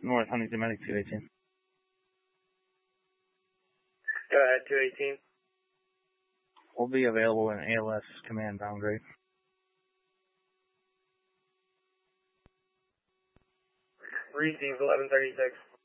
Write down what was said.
North Huntington Medic 218. Go ahead, 218. We'll be available in ALS command boundary. Receive 1136.